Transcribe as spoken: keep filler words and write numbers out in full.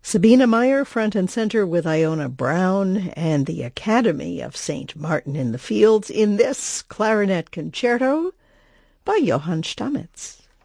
Sabina Meyer front and center with Iona Brown and the Academy of Saint Martin in the Fields in this clarinet concerto by Johann Stamitz.